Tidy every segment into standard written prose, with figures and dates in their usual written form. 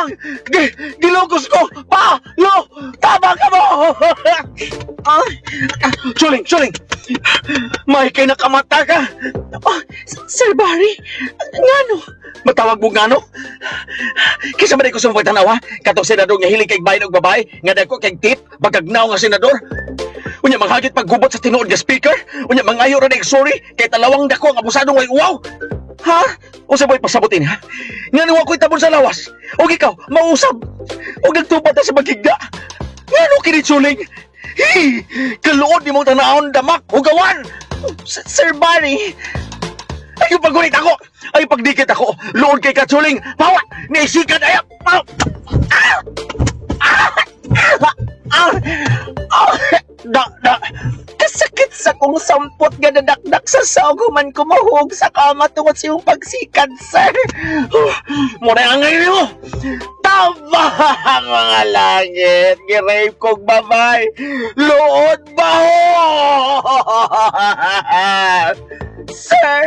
Tabang! Gilugos ko! Pa! Lo! Tabang ka mo! Chuling! Chuling! May kay nakamata ka! Sir Barry, ngano? Matawag mo nga no? Kisa man ko sumupag tanawa, katong senador nga hiling kay bayan og babae, nga dako kay tip, pagkagnaw nga senador. Unya manghagit paggubot sa tinuod nga speaker, unya mangayo ra sorry, kay talawang dako nga abusadong way uwaw. Ha? O sa boy pasabutin ha? Nga nawa ko'y tabon sa lawas. O ikaw, mausap. O nagtupat na sa magigda. Nga no kinitsuling? Hi! Kaluod ni mong tanaon damak, hugawan! Sir Barry, Ay, pagunit ako! Ay, pagdikit ako! Lood kay Katsuling! Pawa! Naisikat! Ay! kasakit sa kong sampot nga nadakdak sa sauguman ko mahug sa kama tungod sa iyong pagsikad, sir. Muna ang ngayon mo! Tama, mga langit. Girape kong babay. Lood ba ho? Sir!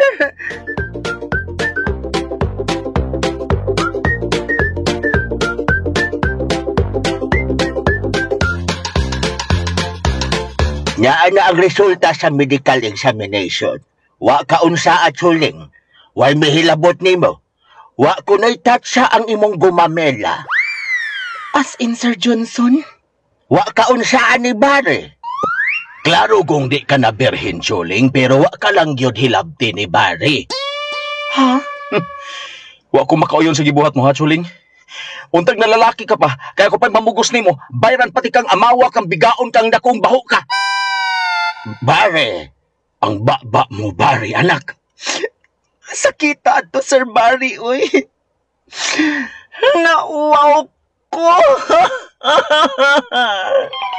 Nga na ang resulta sa medical examination. Wa kaunsa at suling. Way mihilabot nimo. Wa kunay tatsa ang imong gumamela. As in, Sir Johnson? Wa kaunsaan ni Barry. Klaro kung di ka na birhin, suling, pero wa ka lang yun hilabti ni Barry. Ha? Wa ko makauyon sa gibuhat mo ha, Chuling. Untag na lalaki ka pa, kaya ko pa'y mamugos nimo, bayran pati kang amawa kang bigaon kang dakong baho ka. Barry, ang baba mo, Barry, anak. Sakita to, Sir Barry, uy. Nauwaw ko.